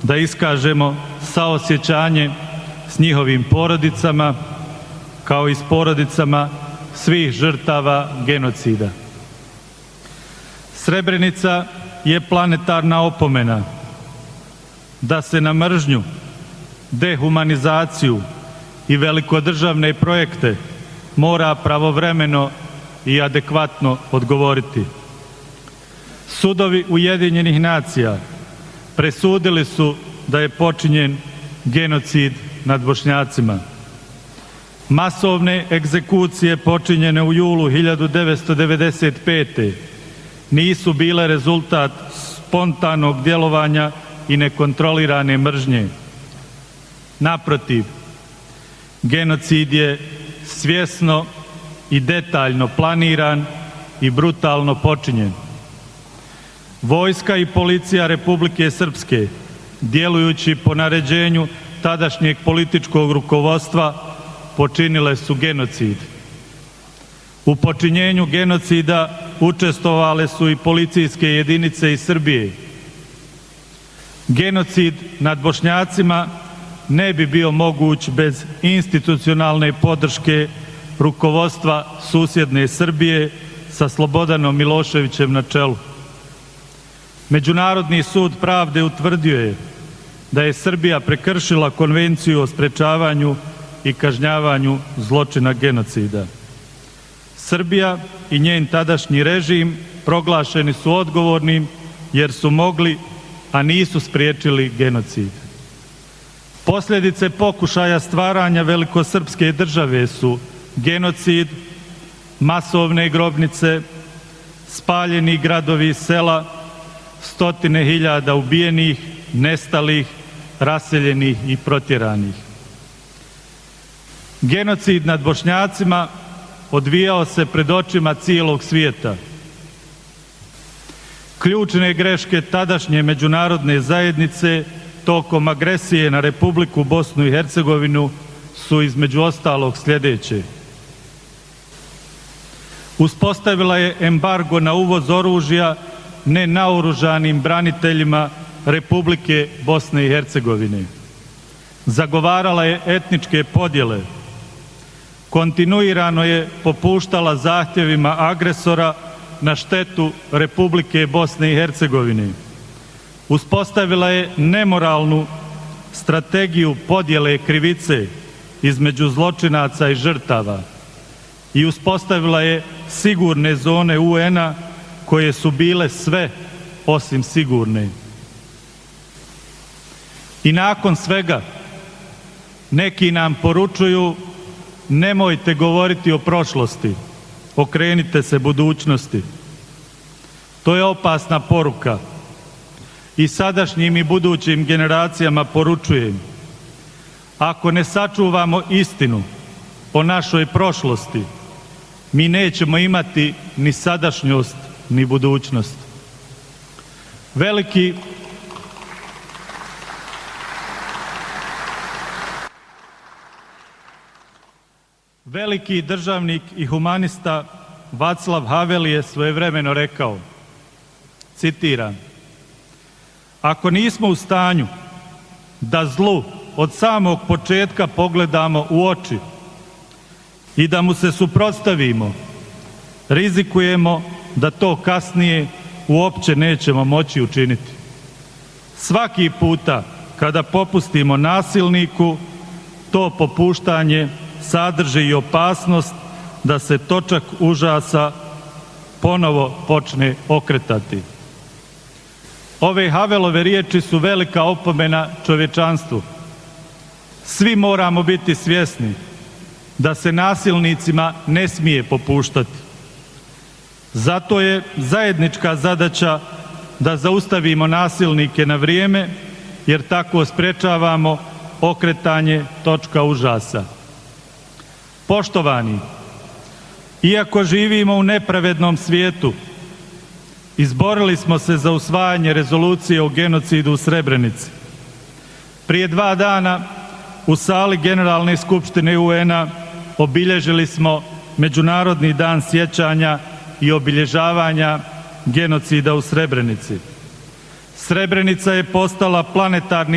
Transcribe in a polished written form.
da iskažemo saosjećanje s njihovim porodicama, kao i s porodicama svih žrtava genocida. Srebrenica je planetarna opomena da se na mržnju, dehumanizaciju i velikodržavne projekte mora pravovremeno i adekvatno odgovoriti. Sudovi Ujedinjenih nacija presudili su da je počinjen genocid nad Bošnjacima. Masovne egzekucije počinjene u julu 1995. nisu bile rezultat spontanog djelovanja i nekontrolirane mržnje. Naprotiv, genocid je svjesno i detaljno planiran i brutalno počinjen. Vojska i policija Republike Srpske, djelujući po naređenju tadašnjeg političkog rukovodstva, počinile su genocid. U počinjenju genocida učestvovale su i policijske jedinice iz Srbije. Genocid nad Bošnjacima ne bi bio moguć bez institucionalne podrške rukovodstva susjedne Srbije sa Slobodanom Miloševićem na čelu. Međunarodni sud pravde utvrdio je da je Srbija prekršila Konvenciju o sprečavanju i kažnjavanju zločina genocida. Srbija i njen tadašnji režim proglašeni su odgovornim jer su mogli, a nisu spriječili genocid. Posljedice pokušaja stvaranja velikosrpske države su genocid, masovne grobnice, spaljeni gradovi i sela, stotine hiljada ubijenih, nestalih, raseljenih i protjeranih. Genocid nad Bošnjacima odvijao se pred očima cijelog svijeta. Ključne greške tadašnje međunarodne zajednice tokom agresije na Republiku Bosnu i Hercegovinu su između ostalog sljedeće. Uspostavila je embargo na uvoz oružja nenaoružanim braniteljima Republike Bosne i Hercegovine. Zagovarala je etničke podjele. Kontinuirano je popuštala zahtjevima agresora na štetu Republike Bosne i Hercegovine. Uspostavila je nemoralnu strategiju podjele krivice između zločinaca i žrtava i uspostavila je sigurne zone UN-a koje su bile sve osim sigurne. I nakon svega neki nam poručuju: nemojte govoriti o prošlosti, okrenite se budućnosti. To je opasna poruka. I sadašnjim i budućim generacijama poručujem: ako ne sačuvamo istinu o našoj prošlosti, mi nećemo imati ni sadašnjost ni budućnost. Veliki državnik i humanista Vaclav Havel je svojevremeno rekao, citiram: ako nismo u stanju da zlu od samog početka pogledamo u oči i da mu se suprotstavimo, rizikujemo da to kasnije uopće nećemo moći učiniti. Svaki puta kada popustimo nasilniku, to popuštanje sadrži i opasnost da se točak užasa ponovo počne okretati. Ove Havelove riječi su velika opomena čovječanstvu. Svi moramo biti svjesni da se nasilnicima ne smije popuštati. Zato je zajednička zadaća da zaustavimo nasilnike na vrijeme, jer tako sprečavamo okretanje točka užasa. Poštovani, iako živimo u nepravednom svijetu, izborili smo se za usvajanje rezolucije o genocidu u Srebrenici. Prije 2 dana u sali Generalne skupštine UN-a obilježili smo Međunarodni dan sjećanja i obilježavanja genocida u Srebrenici. Srebrenica je postala planetarni